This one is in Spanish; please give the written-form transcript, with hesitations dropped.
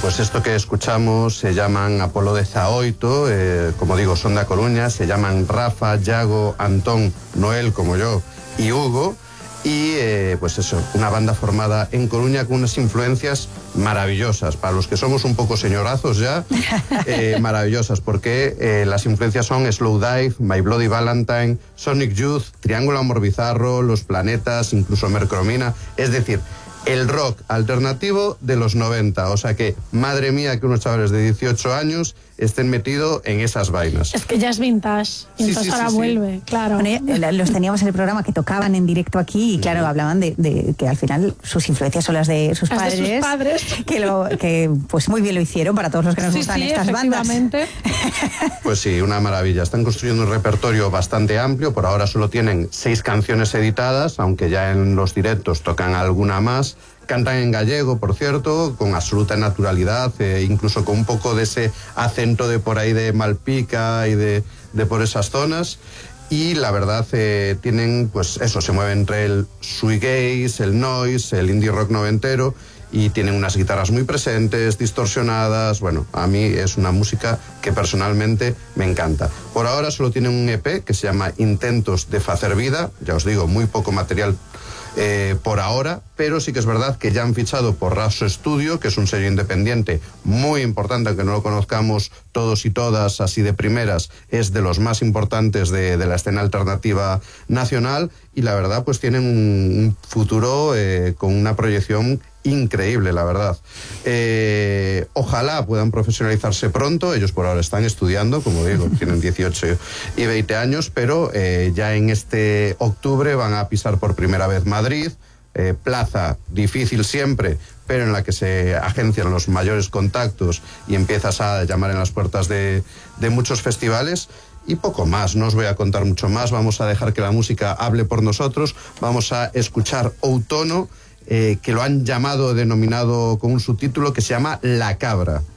pues esto que escuchamos se llaman Apolo de Zaoito, como digo, son de A Coruña, se llaman Rafa, Yago, Antón, Noel, como yo, y Hugo. Y pues eso, una banda formada en Coruña con unas influencias maravillosas. Para los que somos un poco señorazos ya, maravillosas, porque las influencias son Slowdive, My Bloody Valentine, Sonic Youth, Triángulo Amor Bizarro, Los Planetas, incluso Mercromina. Es decir, el rock alternativo de los 90. O sea que, madre mía, que unos chavales de 18 años estén metidos en esas vainas. Es que ya es vintage, y entonces ahora vuelve, claro. Bueno, los teníamos en el programa que tocaban en directo aquí y claro, hablaban de que al final sus influencias son las de sus padres. De sus padres. Que pues muy bien lo hicieron para todos los que nos gustan estas bandas. Pues sí, una maravilla. Están construyendo un repertorio bastante amplio. Por ahora solo tienen 6 canciones editadas, aunque ya en los directos tocan alguna más. Cantan en gallego, por cierto, con absoluta naturalidad, incluso con un poco de ese acento de por ahí de Malpica y de por esas zonas. Y la verdad, tienen, pues eso, se mueve entre el shoegaze, el noise, el indie rock noventero, y tienen unas guitarras muy presentes, distorsionadas. Bueno, a mí es una música que personalmente me encanta. Por ahora solo tienen un EP que se llama Intentos de Facer Vida, ya os digo, muy poco material por ahora, pero sí que es verdad que ya han fichado por Raso Studio, que es un sello independiente muy importante, aunque no lo conozcamos todos y todas así de primeras, es de los más importantes de la escena alternativa nacional, y la verdad pues tienen un futuro con una proyección increíble, la verdad. Ojalá puedan profesionalizarse pronto. Ellos por ahora están estudiando, como digo, tienen 18 y 20 años, pero ya en este octubre van a pisar por primera vez Madrid, plaza difícil siempre, pero en la que se agencian los mayores contactos y empiezas a llamar en las puertas de muchos festivales. Y poco más, no os voy a contar mucho más, vamos a dejar que la música hable por nosotros. Vamos a escuchar Outono, que lo han denominado con un subtítulo que se llama La Cabra.